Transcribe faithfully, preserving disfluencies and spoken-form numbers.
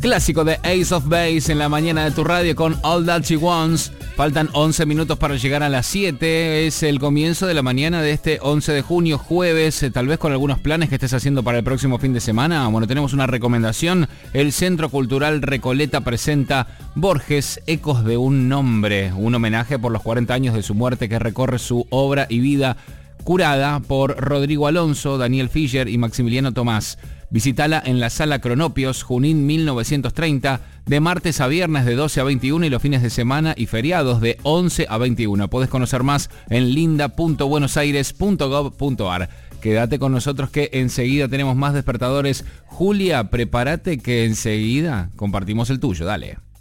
Clásico de Ace of Base en la mañana de tu radio con All That She Wants. Faltan once minutos para llegar a las siete. Es el comienzo de la mañana de este once de junio, jueves. Tal vez con algunos planes que estés haciendo para el próximo fin de semana. Bueno, tenemos una recomendación. El Centro Cultural Recoleta presenta Borges, Ecos de un Nombre. Un homenaje por los cuarenta años de su muerte que recorre su obra y vida, curada por Rodrigo Alonso, Daniel Fischer y Maximiliano Tomás. Visítala en la Sala Cronopios, Junín mil novecientos treinta, de martes a viernes de doce a veintiuno y los fines de semana y feriados de once a veintiuno. Podés conocer más en linda punto buenos aires punto gov punto ar. Quédate con nosotros que enseguida tenemos más despertadores. Julia, prepárate que enseguida compartimos el tuyo. Dale.